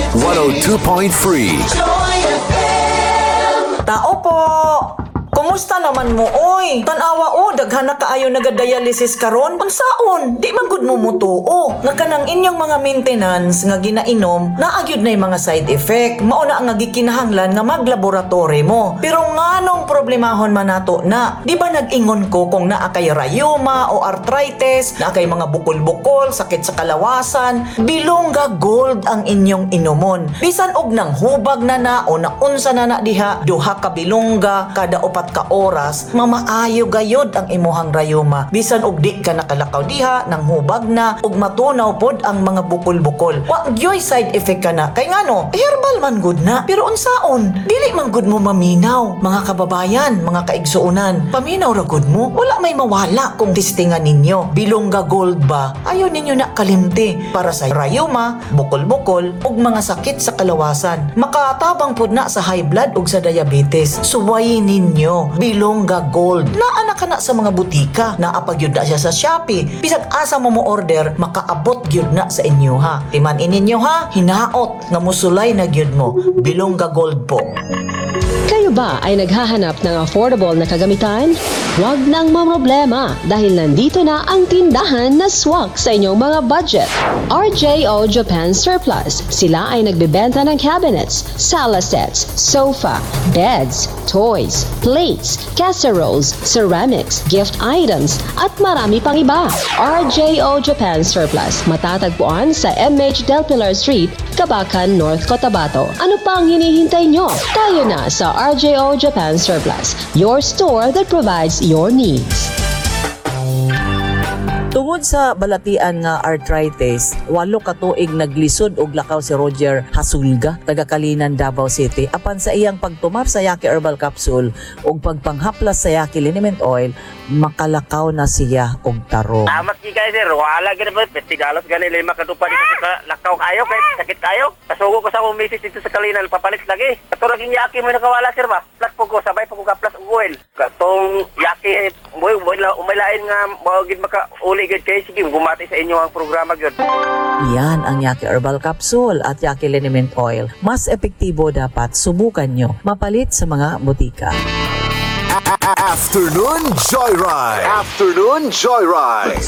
102.3. Tao po! Kumusta naman mo, oy? Tanawa o, daghan na kaayo nagadialysis karon. Unsaon? Di man gud mo mutuo. Nga kanang inyong mga maintenance nga ginainom, naagyod na yung mga side effect. Mao na ang gikinahanglan nga maglaboratory mo. Pero nganong problemahon man nato na? Di ba nag-ingon ko kung naa kay rheuma o arthritis, naa kay mga bukol-bukol, sakit sa kalawasan, Bilongga Gold ang inyong inomon. Bisan og nang hubag na o naunsa na diha, duha ka bilongga kada upat ka oras, mamaayo gayod ang imuhang rayuma. Bisan og di ka nakalakaw diha, nang hubag na, ug matunaw pod ang mga bukol-bukol. Wa gyoy side effect ka na. Kay ngano, herbal man gud na. Pero unsaon, dili man gud mo maminaw. Mga kababayan, mga kaigsuunan, paminaw ra gud mo. Wala may mawala kung testingan ninyo. Bilongga Gold ba? Ayaw ninyo na kalimti para sa rayuma, bukol-bukol, ug mga sakit sa kalawasan. Makatabang pod na sa high blood ug sa diabetes. Suwayin ninyo Bilongga Gold. Naa ka na sa mga butika. Naapag yun na siya sa Shopee. Bisag asa mo mo order, makaabot yun na sa inyo ha. Timanin ninyo ha, hinaot nga musulay na yun mo. Bilongga Gold po. Kayo ba ay naghahanap ng affordable na kagamitan? Huwag nang mamroblema dahil nandito na ang tindahan na swak sa inyong mga budget. RJO Japan Surplus. Sila ay nagbebenta ng cabinets, sala sets, sofa, beds, toys, plates, casseroles, ceramics, gift items, at marami pang iba. RJO Japan Surplus. Matatagpuan sa MH Del Pilar Street, Cabacan, North Cotabato. Ano pa ang hinihintay nyo? Tayo na sa RJO Japan Surplus, your store that provides your needs. Tungod sa balatian nga arthritis, 8 ka tuig naglisod og lakaw si Roger Hasulga, taga Kalinan, Davao City, apan sa iyang pagtumar sa Yaki Herbal Capsule ug pagpanghaplas sa Yaki Liniment Oil, makalakaw na siya og taro. Amat ki kay sir, wala gid ba petigalos gani lima ka tupa dito sa lakaw kayo kay sakit kayo. Kasugo ko sa akong misis dito sa Kalinan, papalit lagi. Katuro king Yaki mo nakawala sir ba? Plus po ko sabay po ko ka plus og oil. Katong Yaki boy umaylain nga mao gid maka uli gid kay sige gumati sa inyo ang programa gid. Yan ang Yaki Herbal Capsule at Yaki Liniment Oil. Mas epektibo dapat subukan nyo. Mapalit sa mga butika. Afternoon Joyride. Afternoon Joyride.